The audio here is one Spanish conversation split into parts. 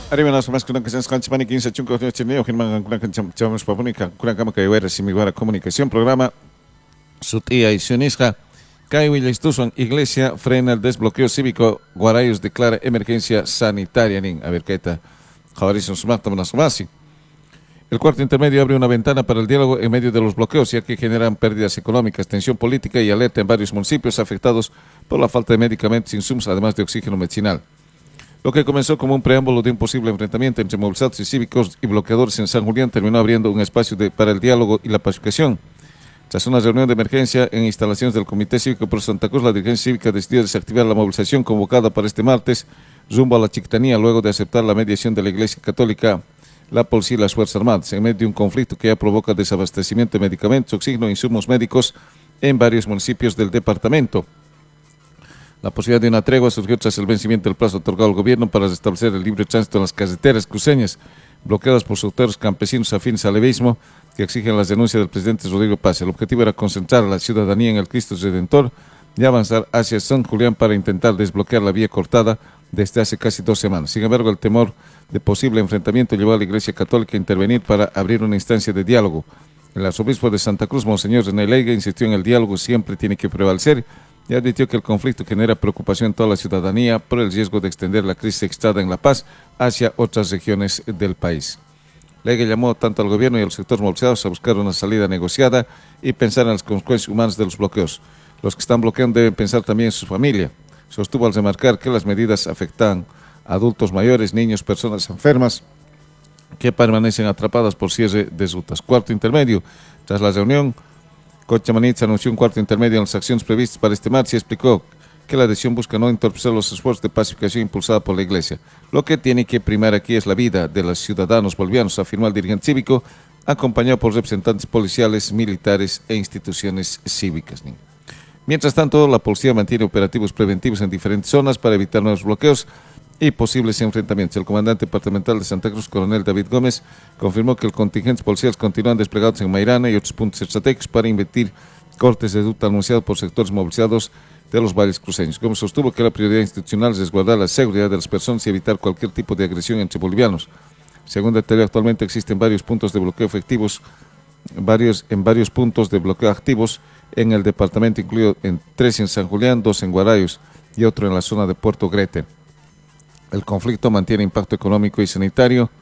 Arriba nas más kuna kasan skanch mani 15 chunko chineo hinman kuna kan chamamos papunika kuna kama kai wera simiguara comunicación programa Sutia y Sionisja Kaiwilla Istusuan Iglesia frena el desbloqueo cívico Guarayos declara emergencia sanitaria nin a ver qué está Javarison Sumata Manasumasi. El cuarto intermedio abre una ventana para el diálogo en medio de los bloqueos, ya que generan pérdidas económicas, tensión política y alerta en varios municipios afectados por la falta de medicamentos e insumos, además de oxígeno medicinal. Lo que comenzó como un preámbulo de un posible enfrentamiento entre movilizados y cívicos y bloqueadores en San Julián terminó abriendo un espacio para el diálogo y la pacificación. Tras una reunión de emergencia en instalaciones del Comité Cívico por Santa Cruz, la dirigencia cívica decidió desactivar la movilización convocada para este martes rumbo a la Chiquitanía, luego de aceptar la mediación de la Iglesia Católica, la policía y las Fuerzas Armadas, en medio de un conflicto que ya provoca desabastecimiento de medicamentos, oxígeno e insumos médicos en varios municipios del departamento. La posibilidad de una tregua surgió tras el vencimiento del plazo otorgado al gobierno para restablecer el libre tránsito en las carreteras cruceñas, bloqueadas por sectores campesinos afines al levismo que exigen las denuncias del presidente Rodrigo Paz. El objetivo era concentrar a la ciudadanía en el Cristo Redentor y avanzar hacia San Julián para intentar desbloquear la vía cortada desde hace casi 2 semanas. Sin embargo, el temor de posible enfrentamiento llevó a la Iglesia Católica a intervenir para abrir una instancia de diálogo. El arzobispo de Santa Cruz, Monseñor René Leiga, insistió en el diálogo siempre tiene que prevalecer y advirtió que el conflicto genera preocupación en toda la ciudadanía por el riesgo de extender la crisis extrada en La Paz hacia otras regiones del país. Leiga llamó tanto al gobierno y a los sectores movilizados a buscar una salida negociada y pensar en las consecuencias humanas de los bloqueos. Los que están bloqueando deben pensar también en su familia. Sostuvo al remarcar que las medidas afectan a adultos mayores, niños, personas enfermas que permanecen atrapadas por cierre de rutas. Cuarto intermedio. Tras la reunión, Cochamanitz anunció un cuarto intermedio en las acciones previstas para este martes y explicó que la decisión busca no entorpecer los esfuerzos de pacificación impulsada por la Iglesia. Lo que tiene que primar aquí es la vida de los ciudadanos bolivianos, afirmó el dirigente cívico, acompañado por representantes policiales, militares e instituciones cívicas. Mientras tanto, la policía mantiene operativos preventivos en diferentes zonas para evitar nuevos bloqueos y posibles enfrentamientos. El comandante departamental de Santa Cruz, coronel David Gómez, confirmó que los contingentes policiales continúan desplegados en Mairana y otros puntos estratégicos para impedir cortes de ruta anunciados por sectores movilizados de los valles cruceños. Gómez sostuvo que la prioridad institucional es resguardar la seguridad de las personas y evitar cualquier tipo de agresión entre bolivianos. Según detalló, actualmente existen varios puntos de bloqueo efectivos, varios puntos de bloqueo activos en el departamento, incluido 3 en San Julián, 2 en Guarayos y otro en la zona de Puerto Grete. El conflicto mantiene impacto económico y sanitario,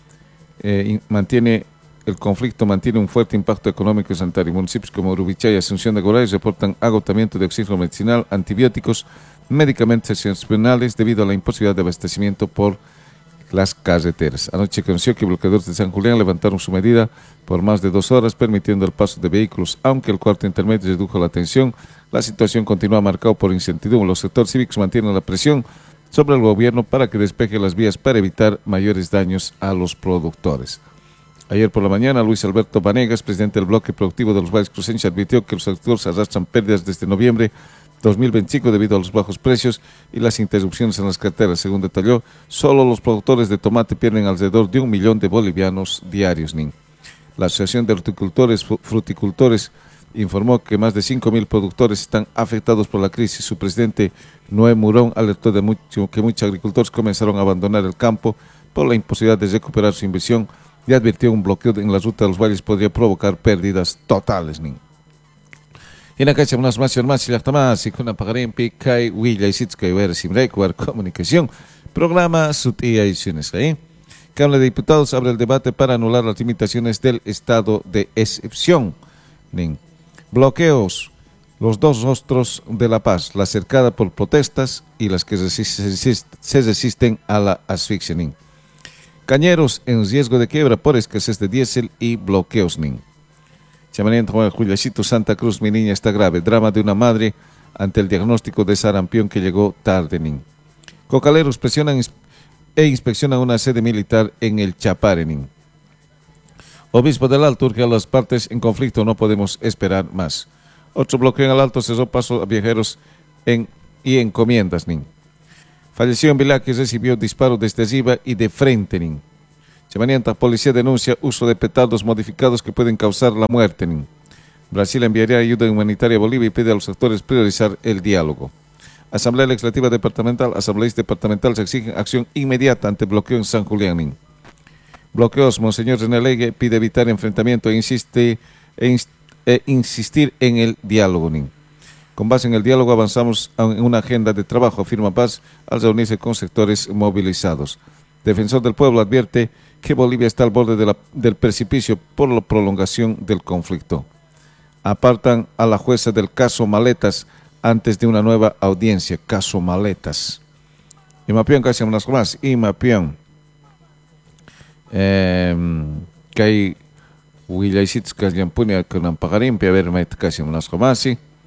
mantiene un fuerte impacto económico y sanitario. Municipios como Urubichay y Asunción de Guarayos reportan agotamiento de oxígeno medicinal, antibióticos, medicamentos excepcionales debido a la imposibilidad de abastecimiento por las carreteras. Anoche conoció que bloqueadores de San Julián levantaron su medida por más de 2 horas, permitiendo el paso de vehículos. Aunque el cuarto intermedio redujo la tensión, la situación continúa marcada por incertidumbre. Los sectores cívicos mantienen la presión sobre el gobierno para que despeje las vías para evitar mayores daños a los productores. Ayer por la mañana, Luis Alberto Vanegas, presidente del bloque productivo de los valles cruceños, advirtió que los sectores arrastran pérdidas desde noviembre 2025 debido a los bajos precios y las interrupciones en las carreteras. Según detalló, solo los productores de tomate pierden alrededor de 1 millón de bolivianos diarios. La Asociación de Horticultores, Fruticultores informó que más de 5.000 productores están afectados por la crisis. Su presidente, Noé Murón, alertó de que muchos agricultores comenzaron a abandonar el campo por la imposibilidad de recuperar su inversión y advirtió un bloqueo en la ruta de los valles podría provocar pérdidas totales. Y en la calle unas más y la más y con una pagarimpi kai Willa y Sitska y ver sin recuar comunicación programa Sutia y Siones ahí. Cámara de Diputados abre el debate para anular las limitaciones del estado de excepción. Bloqueos, los 2 rostros de La Paz, la cercada por protestas y las que se resisten a la asfixia. Cañeros en riesgo de quiebra por escasez de diésel y bloqueos. Chamanento Juan Juliacito, Santa Cruz, mi niña está grave. Drama de una madre ante el diagnóstico de sarampión que llegó tarde. Cocaleros presionan e inspeccionan una sede militar en el Chapare. Obispo del Alto urge a las partes en conflicto, no podemos esperar más. Otro bloqueo en el Alto cerró paso a viajeros y encomiendas. Falleció en Vilaqui, recibió disparo desde arriba y de frente. Chamanienta, policía denuncia uso de petardos modificados que pueden causar la muerte. Brasil enviaría ayuda humanitaria a Bolivia y pide a los actores priorizar el diálogo. Asamblea Legislativa Departamental, asambleístas departamentales exigen acción inmediata ante bloqueo en San Julián. Bloqueos, Monseñor René Legue pide evitar enfrentamiento e insistir en el diálogo. Con base en el diálogo avanzamos en una agenda de trabajo, afirma Paz al reunirse con sectores movilizados. Defensor del Pueblo advierte que Bolivia está al borde del precipicio por la prolongación del conflicto. Apartan a la jueza del caso Maletas antes de una nueva audiencia. Caso Maletas. Imapián, casi unas más. Imapián. Kay Willaisits Kayampuni con Pagarimpia, a ver, casi unas más.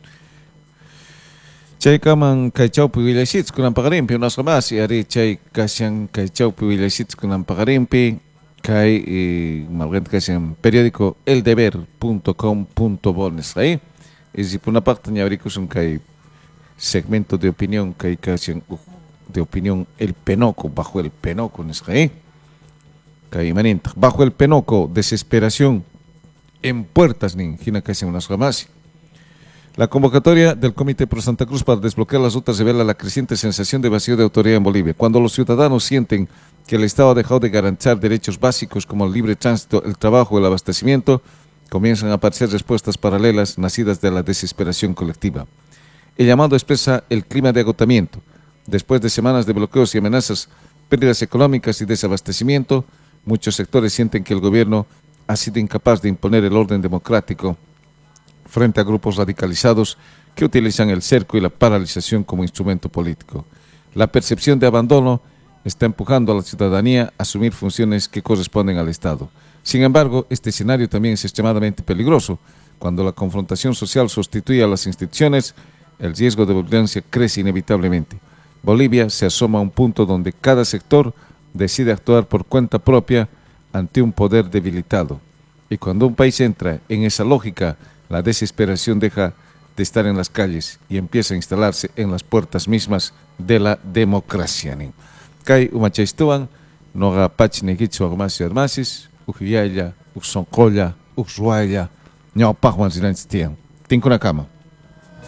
Chay kaman kaychawpi Willaisits con Pagarimpia, unas más. Y ari chay casian kaychawpi Willaisits con Pagarimpi. Kay malgent casian periódico eldeber.com.bones. Ahí. Y si por una parte ni habría un kay segmento de opinión, kay casian de opinión el penoco, bajo el penoco, ¿no es ahí? Bajo el penoco, desesperación en puertas, Ningina casi unas jamás. La convocatoria del Comité Pro Santa Cruz para desbloquear las rutas revela la creciente sensación de vacío de autoridad en Bolivia. Cuando los ciudadanos sienten que el Estado ha dejado de garantizar derechos básicos como el libre tránsito, el trabajo, el abastecimiento, comienzan a aparecer respuestas paralelas nacidas de la desesperación colectiva. El llamado expresa el clima de agotamiento. Después de semanas de bloqueos y amenazas, pérdidas económicas y desabastecimiento, muchos sectores sienten que el gobierno ha sido incapaz de imponer el orden democrático frente a grupos radicalizados que utilizan el cerco y la paralización como instrumento político. La percepción de abandono está empujando a la ciudadanía a asumir funciones que corresponden al Estado. Sin embargo, este escenario también es extremadamente peligroso. Cuando la confrontación social sustituye a las instituciones, el riesgo de violencia crece inevitablemente. Bolivia se asoma a un punto donde cada sector decide actuar por cuenta propia ante un poder debilitado. Y cuando un país entra en esa lógica, la desesperación deja de estar en las calles y empieza a instalarse en las puertas mismas de la democracia. Kay umachaistuan, noga pachnegitsu agmasis armasis, ujiyaya, uxoncoya, uxruaya, ñaupajwan silanchitian. Tinkuna kama.